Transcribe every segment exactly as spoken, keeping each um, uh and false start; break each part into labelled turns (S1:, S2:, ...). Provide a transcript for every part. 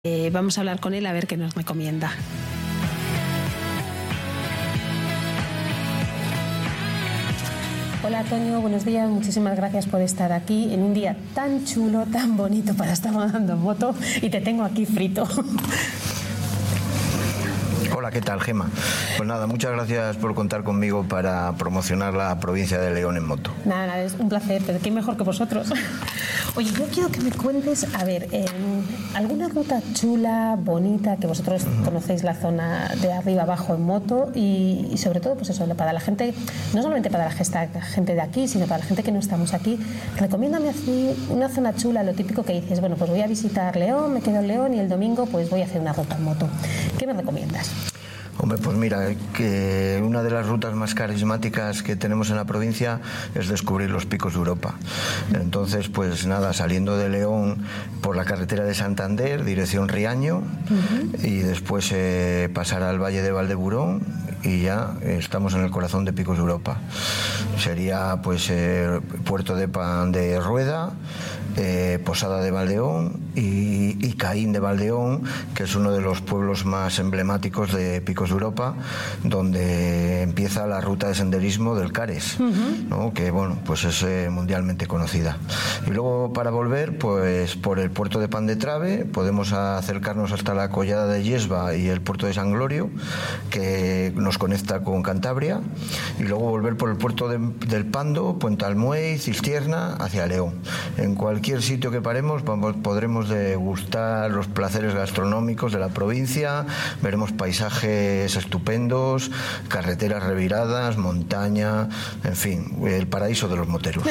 S1: Eh, vamos a hablar con él a ver qué nos recomienda. Hola Toño, buenos días, muchísimas gracias por estar aquí en un día tan chulo, tan bonito para estar andando en moto y te tengo aquí frito.
S2: Hola, ¿qué tal, Gema? Pues nada, muchas gracias por contar conmigo para promocionar la provincia de León en moto.
S1: Nada, nada, es un placer, pero qué mejor que vosotros. Oye, yo quiero que me cuentes, a ver, eh, alguna ruta chula, bonita, que vosotros uh-huh. conocéis la zona de arriba abajo en moto y, y sobre todo, pues eso, para la gente, no solamente para la gesta, gente de aquí, sino para la gente que no estamos aquí. Recomiéndame así una zona chula, lo típico que dices, bueno, pues voy a visitar León, me quedo en León y el domingo pues voy a hacer una ruta en moto. ¿Qué me recomiendas?
S2: Hombre, pues mira, que una de las rutas más carismáticas que tenemos en la provincia es descubrir los picos de Europa. Entonces, pues nada, saliendo de León por la carretera de Santander, dirección Riaño, uh-huh. y después eh, pasar al Valle de Valdeburón y ya estamos en el corazón de Picos de Europa. Sería pues eh, Puerto de Pan de Rueda, eh, Posada de Valdeón y, y Caín de Valdeón, que es uno de los pueblos más emblemáticos de Picos de Europa, donde empieza la ruta de senderismo del Cares, uh-huh. ¿no? Que bueno, pues es eh, mundialmente conocida. Y luego para volver, pues por el puerto de Pan de Trave podemos acercarnos hasta la Collada de Yesba y el puerto de San Glorio, que nos conecta con Cantabria, y luego volver por el puerto de, del Pando, Puente Almuey, Cistierna, hacia León. En cualquier sitio que paremos vamos, podremos degustar los placeres gastronómicos de la provincia, veremos paisajes estupendos, carreteras reviradas, montaña, en fin, el paraíso de los moteros.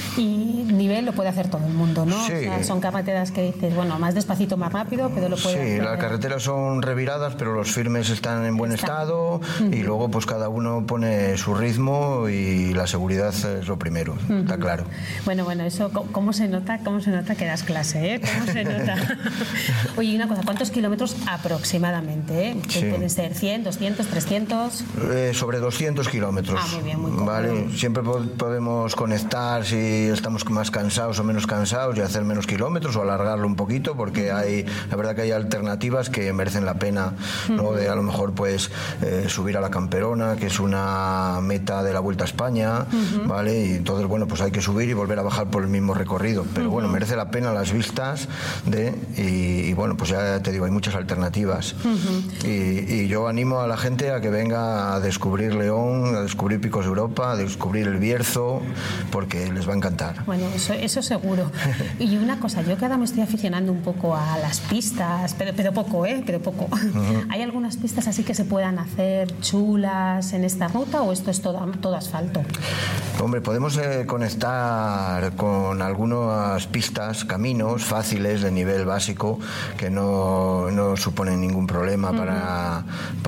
S1: Y nivel lo puede hacer todo el mundo, ¿no?
S2: Sí.
S1: O sea, son carreteras que dices, bueno, más despacito, más rápido, pero lo puede
S2: sí,
S1: hacer.
S2: Sí, las carreteras son reviradas, pero los firmes están en buen Está. estado, uh-huh. y luego pues cada uno pone su ritmo y la seguridad es lo primero, uh-huh. está claro.
S1: Bueno, bueno, eso, ¿cómo se nota? ¿Cómo se nota que das clase, eh? ¿Cómo se nota? Oye, una cosa, ¿cuántos kilómetros aproximadamente, eh? Sí. ¿Pueden ser cien, doscientos, trescientos?
S2: Eh, sobre doscientos kilómetros.
S1: Ah, muy bien, muy bien.
S2: Vale, siempre po- podemos conectar si estamos más cansados o menos cansados y hacer menos kilómetros o alargarlo un poquito, porque hay, la verdad que hay alternativas que merecen la pena, ¿no? De a lo mejor pues eh, subir a la Camperona, que es una meta de la Vuelta a España, uh-huh. ¿vale? Y entonces, bueno, pues hay que subir y volver a bajar por el mismo recorrido, pero uh-huh. bueno, merece la pena las vistas de, y, y bueno, pues ya te digo, hay muchas alternativas. Uh-huh. y, y yo animo a la gente a que venga a descubrir León, a descubrir Picos de Europa, a descubrir el Bierzo, porque les va a encantar.
S1: Bueno, eso, eso seguro. Y una cosa, yo que ahora me estoy aficionando un poco a las pistas, pero, pero poco, ¿eh? Pero poco. Uh-huh. ¿Hay algunas pistas así que se puedan hacer chulas en esta ruta o esto es todo, todo asfalto?
S2: Hombre, podemos eh, conectar con algunas pistas, caminos fáciles de nivel básico que no, no suponen ningún problema uh-huh. para,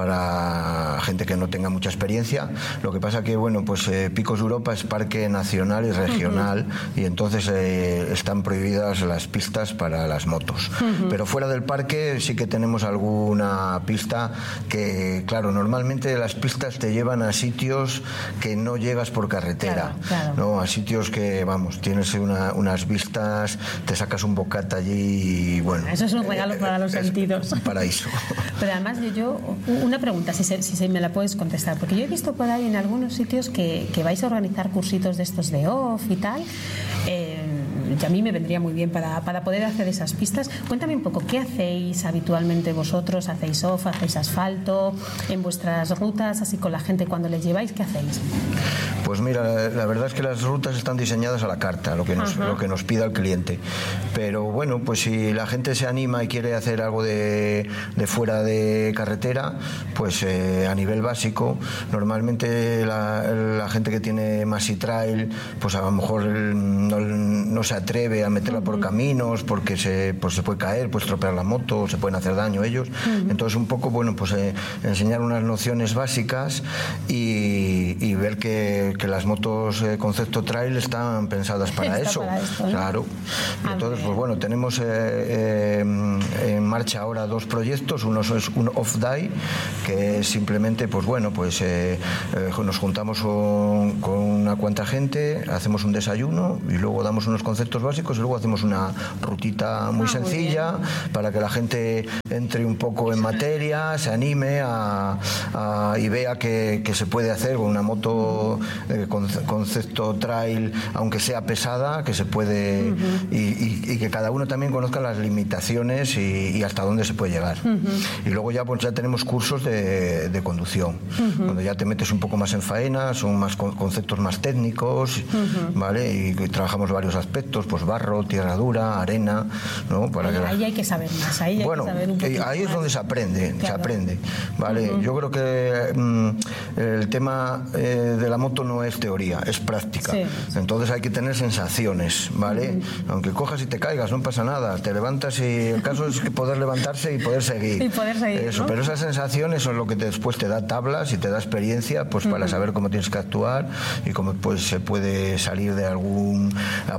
S2: para gente que no tenga mucha experiencia. Lo que pasa que, bueno, pues eh, Picos de Europa es parque nacional y regional uh-huh. y entonces eh, están prohibidas las pistas para las motos. Uh-huh. Pero fuera del parque sí que tenemos alguna pista que, claro, normalmente las pistas te llevan a sitios que no llegas por carretera.
S1: Claro, claro.
S2: ¿No? A sitios que, vamos, tienes una, unas vistas, te sacas un bocata allí y bueno.
S1: Eso es un regalo para los
S2: es
S1: sentidos.
S2: Un paraíso.
S1: Pero además yo, yo una pregunta, si, se, si se me la puedes contestar, porque yo he visto por ahí en algunos sitios que, que vais a organizar cursitos de estos de off y tal. Eh, y a mí me vendría muy bien para, para poder hacer esas pistas. Cuéntame un poco, ¿qué hacéis habitualmente vosotros? ¿Hacéis off, hacéis asfalto en vuestras rutas, así con la gente cuando les lleváis? ¿Qué hacéis?
S2: Pues mira, la, la verdad es que las rutas están diseñadas a la carta, lo que nos, lo que nos pida el cliente. Pero bueno, pues si la gente se anima y quiere hacer algo de, de fuera de carretera, pues eh, a nivel básico, normalmente la, la gente que tiene Maxi Trail, pues a lo mejor no, no se atreve a meterla uh-huh. por caminos porque se, pues se puede caer, puede estropear la moto, se pueden hacer daño ellos. Uh-huh. Entonces un poco, bueno, pues eh, enseñar unas nociones básicas y y, y ver que, que las motos eh, concepto trail están pensadas para
S1: Está
S2: eso.
S1: para esto, ¿no?
S2: Claro.
S1: Ah,
S2: Entonces,
S1: bien.
S2: pues bueno, tenemos eh, eh, en marcha ahora dos proyectos. Uno es un off-day, que es simplemente, pues bueno, pues eh, eh, nos juntamos con, con una cuanta gente, hacemos un desayuno y luego damos unos conceptos básicos y luego hacemos una rutita muy
S1: Ah, muy
S2: sencilla para que la gente entre un poco en materia, se anime a, a, y vea que, que se puede hacer con una moto eh, con, concepto trail, aunque sea pesada, que se puede, uh-huh. y, y, y que cada uno también conozca las limitaciones y, y hasta dónde se puede llegar. Uh-huh. Y luego ya pues ya tenemos cursos de, de conducción, uh-huh. donde ya te metes un poco más en faena, son más con, conceptos más técnicos, uh-huh. ¿vale? Y, y trabajamos varios aspectos, pues barro, tierra dura, arena, ¿no? Para
S1: ahí,
S2: que la...
S1: ahí hay que saber más, ahí
S2: bueno,
S1: hay que saber un poquito
S2: ahí es
S1: más.
S2: donde se aprende,
S1: claro.
S2: se aprende, ¿vale?
S1: Uh-huh.
S2: Yo creo que mm, el tema eh, de la moto no es teoría, es práctica.
S1: Sí.
S2: Entonces hay que tener sensaciones, ¿vale? Uh-huh. Aunque cojas y te caigas, no pasa nada, te levantas y el caso es que poder levantarse y poder seguir.
S1: Y poder seguir,
S2: eso,
S1: ¿no?
S2: Pero esas sensaciones son lo que te, después te da tablas y te da experiencia, pues uh-huh. para saber cómo tienes que actuar y cómo pues se puede salir de algún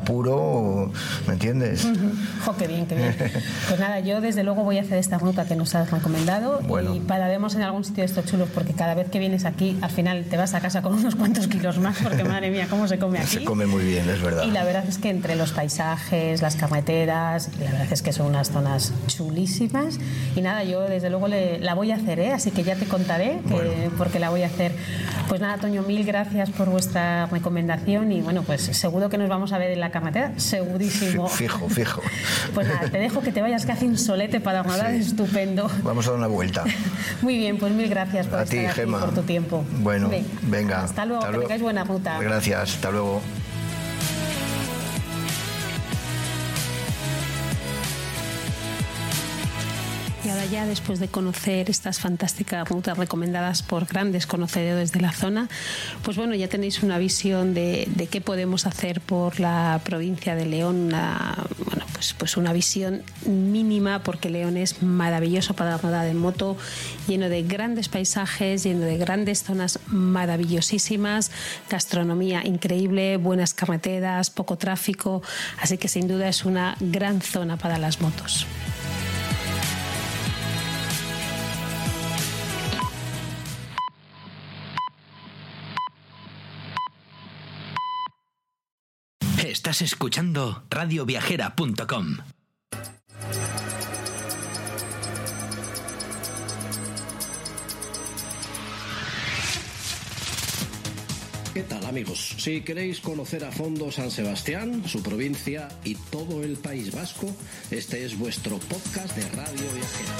S2: apuro, ¿me entiendes?
S1: Uh-huh. Jo, qué bien, qué bien. Pues nada, yo desde luego voy a hacer esta ruta que nos has recomendado
S2: bueno.
S1: y pararemos en algún sitio de estos chulos, porque cada vez que vienes aquí al final te vas a casa con unos cuantos kilos más, porque madre mía, cómo se come aquí.
S2: Se come muy bien, es verdad.
S1: Y la verdad es que entre los paisajes, las carreteras, la verdad es que son unas zonas chulísimas. Y nada, yo desde luego le, la voy a hacer, ¿eh? Así que ya te contaré, que, bueno. porque la voy a hacer. Pues nada, Toño, mil gracias por vuestra recomendación y bueno, pues seguro que nos vamos a ver en la carretera, segurísimo.
S2: Fijo, fijo.
S1: Pues nada, te dejo que te vayas, que hace un solete para nadar, sí. Estupendo.
S2: Vamos a dar una vuelta.
S1: Muy bien, pues mil gracias por
S2: a
S1: estar
S2: ti,
S1: aquí,
S2: Gemma.
S1: por tu tiempo.
S2: Bueno, venga. venga.
S1: Hasta luego, hasta que luego. Tengáis buena ruta.
S2: Gracias, hasta luego.
S1: Y ahora ya, después de conocer estas fantásticas rutas recomendadas por grandes conocedores de la zona, pues bueno, ya tenéis una visión de, de qué podemos hacer por la provincia de León, una, bueno, pues, pues una visión mínima, porque León es maravilloso para rodar en moto, lleno de grandes paisajes, lleno de grandes zonas maravillosísimas, gastronomía increíble, buenas carreteras, poco tráfico, así que sin duda es una gran zona para las motos.
S3: Estás escuchando radio viajera punto com.
S4: ¿Qué tal, amigos? Si queréis conocer a fondo San Sebastián, su provincia y todo el País Vasco, este es vuestro podcast de Radio Viajera.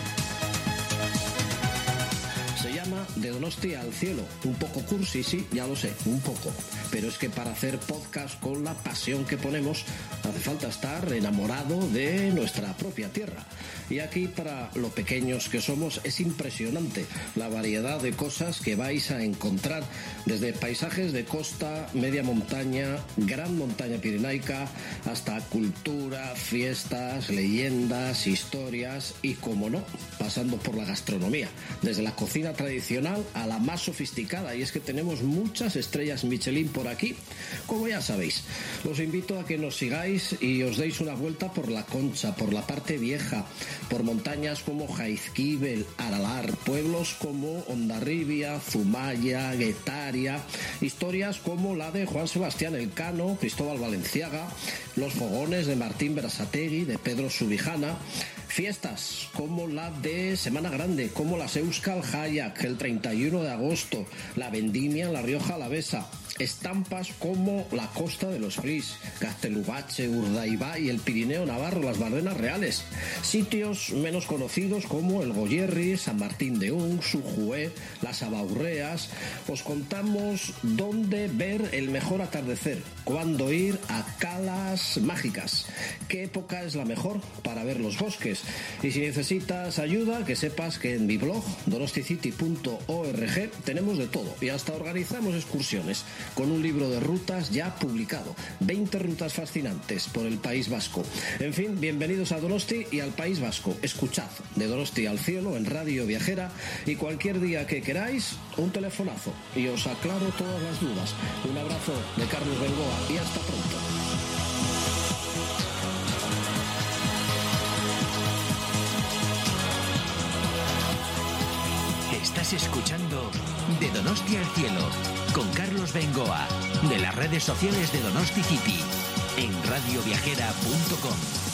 S4: Se llama De Donostia al Cielo. Un poco cursi, sí, ya lo sé, un poco. Pero es que para hacer podcast con la pasión que ponemos, hace falta estar enamorado de nuestra propia tierra. Y aquí, para lo pequeños que somos, es impresionante la variedad de cosas que vais a encontrar, desde paisajes de costa, media montaña, gran montaña pirenaica, hasta cultura, fiestas, leyendas, historias y, como no, pasando por la gastronomía, desde la cocina tradicional a la más sofisticada. Y es que tenemos muchas estrellas Michelin por aquí, como ya sabéis. Os invito a que nos sigáis y os deis una vuelta por La Concha, por la parte vieja, por montañas como Jaizkibel, Aralar, pueblos como Hondarribia, Zumaya, Guetaria, historias como la de Juan Sebastián Elcano, Cristóbal Valenciaga, los fogones de Martín Berasategui, de Pedro Subijana, fiestas como la de Semana Grande, como las Euskal Hayak el treinta y uno de agosto, la Vendimia en La Rioja Alavesa, estampas como la Costa de los Fris, Gaztelugatxe, Urdaibai y el Pirineo Navarro, las Bardenas Reales, sitios menos conocidos como el Goierri, San Martín de Un, Sujué, las Abaurreas. Os contamos dónde ver el mejor atardecer, cuándo ir a Calas Mágicas, qué época es la mejor para ver los bosques. Y si necesitas ayuda, que sepas que en mi blog donosticity punto org tenemos de todo y hasta organizamos excursiones. con un libro de rutas ya publicado. veinte rutas fascinantes por el País Vasco. En fin, bienvenidos a Donosti y al País Vasco. Escuchad De Donosti al Cielo en Radio Viajera y cualquier día que queráis, un telefonazo y os aclaro todas las dudas. Un abrazo de Carlos Bengoa y hasta pronto.
S3: Estás escuchando De Donosti al Cielo con Carlos Bengoa de las redes sociales de Donosti City en radio viajera punto com.